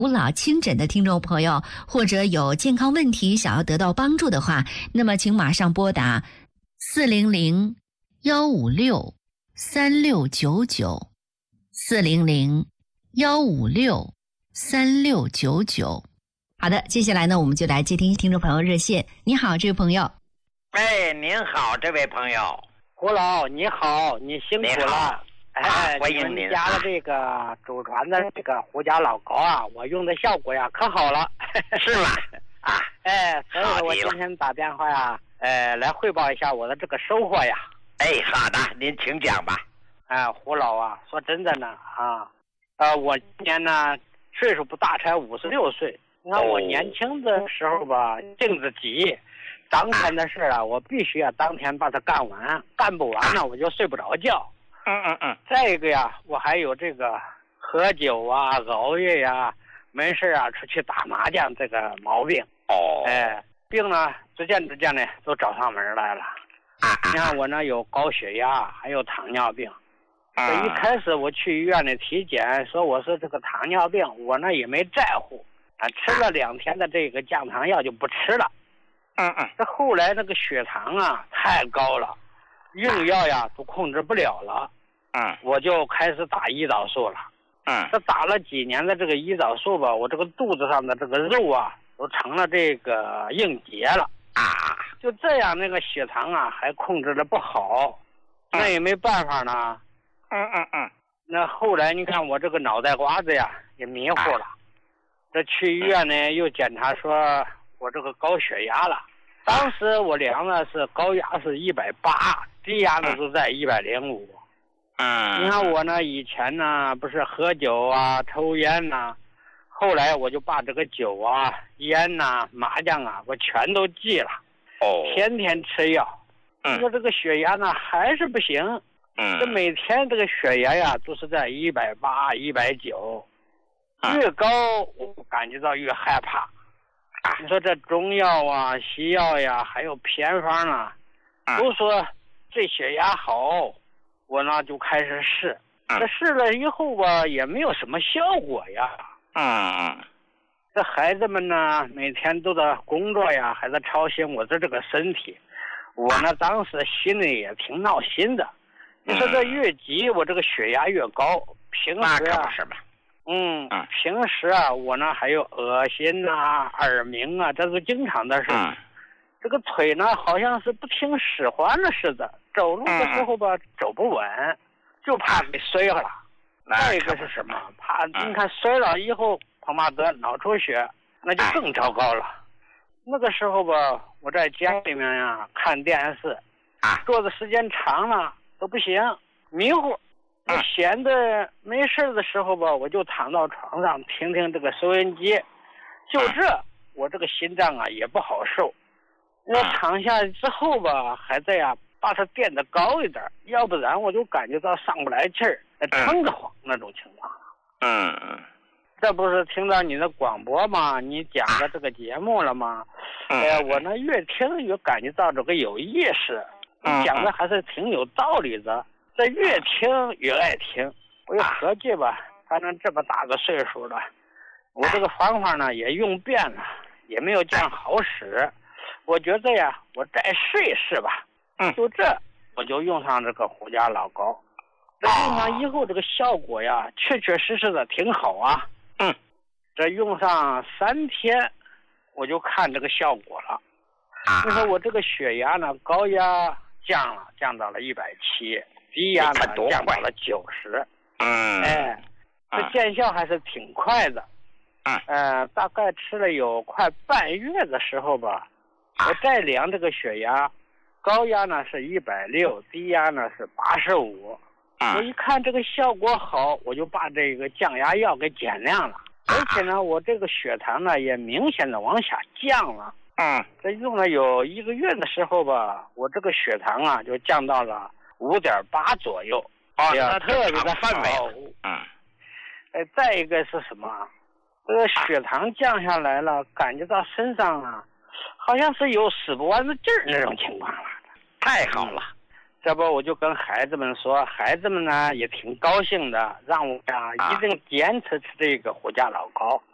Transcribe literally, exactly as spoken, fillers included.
无老亲诊的听众朋友，或者有健康问题想要得到帮助的话，那么请马上拨打四零零幺五六三六九九四零零幺五六三六九九。好的，接下来呢，我们就来接听听众朋友热线。你好，这位朋友。 哎，您好，这位朋友。 胡老，你好，你辛苦了。哎、 啊，欢迎您。 家的这个祖传的这个胡家老膏啊，我用的效果呀可好了。 是吗？啊， 哎，所以说我今天打电话呀，呃，来汇报一下我的这个收获呀。 哎，好的，您请讲吧。 哎，胡老啊，说真的呢啊，呃，我今年呢岁数不大，才五十六岁。你看我年轻的时候吧，性子急，当天的事啊，我必须要当天把它干完，干不完呢，我就睡不着觉。 嗯嗯嗯。 再一个呀，我还有这个喝酒啊、熬夜呀、没事啊出去打麻将这个毛病。 哦。 哎，病呢逐渐逐渐的都找上门来了。 啊。 你看我呢有高血压，还有糖尿病。 啊。 这一开始我去医院里体检，说我是这个糖尿病，我呢也没在乎。啊，吃了两天的这个降糖药就不吃了。 嗯嗯。 这后来那个血糖啊太高了，用药呀都控制不了了。 嗯。 我就开始打胰岛素了。 嗯。 这打了几年的这个胰岛素吧，我这个肚子上的这个肉啊都成了这个硬结了。 啊。 就这样，那个血糖啊还控制的不好，那也没办法呢。 嗯嗯嗯。 那后来你看我这个脑袋瓜子呀也迷糊了。这去医院呢，又检查说我这个高血压了。当时我量的是高压是一百八，低压呢都在一百零五。 嗯。 你看我呢，以前呢不是喝酒啊、抽烟呐、啊，后来我就把这个酒啊、烟呐、啊、麻将啊，我全都戒了。 哦。 天天吃药。 嗯。 这个这个血压呢还是不行。 嗯。 这每天这个血压呀都是在一百八、一百九。越高我感觉到越害怕。啊，你说这中药啊、西药呀，还有偏方啊，都说这血压好，我呢就开始试。这试了以后吧，也没有什么效果呀。 嗯嗯。 这孩子们呢，每天都在工作呀，还在操心我的这个身体。我呢，当时心里也挺闹心的。你说这越急，我这个血压越高。平时啊。 是吧？ 嗯，平时啊，我呢还有恶心啊、耳鸣啊，这是经常的事。 嗯。 这个腿呢，好像是不听使唤了似的，走路的时候吧，嗯、走不稳，就怕给摔了。再一个是什么？怕你看摔了以后，恐怕得脑出血，那就更糟糕了。那个时候吧，我在家里面呀看电视， 啊， 坐的时间长了都不行，迷糊。我闲的没事的时候吧，我就躺到床上听听这个收音机，就这我这个心脏啊也不好受。我躺下之后吧，还在呀把它垫得高一点，要不然我就感觉到上不来气儿，撑得慌那种情况。 嗯嗯。 这不是听到你的广播吗？你讲的这个节目了吗？哎呀，我呢越听越感觉到这个有意思，你讲的还是挺有道理的。这越听越爱听，我又合计吧，反正这么大个岁数了，我这个方法呢也用遍了，也没有这样好使。我觉得呀，我再试一试吧。 嗯， 就这，我就用上这个胡家老膏。这用上以后，这个效果呀，确确实实的挺好啊。 嗯， 这用上三天，我就看这个效果了。啊，你说我这个血压呢，高压降了，降到了一百七。低压呢降到了九十， 嗯， 哎，这见效还是挺快的， 嗯， 呃，大概吃了有快半月的时候吧，我再量这个血压，高压呢是一百六，低压呢是八十五，我一看这个效果好，我就把这个降压药给减量了，而且呢，我这个血糖呢也明显的往下降了， 嗯， 这用了有一个月的时候吧，我这个血糖啊就降到了五点八左右， 啊， 那特别的范围。 嗯，哎，再一个是什么？这个血糖降下来了，感觉到身上啊，好像是有使不完的劲儿那种情况了。 太好了， 这不我就跟孩子们说，孩子们呢也挺高兴的，让我呀、啊、一定坚持吃这个胡家老膏。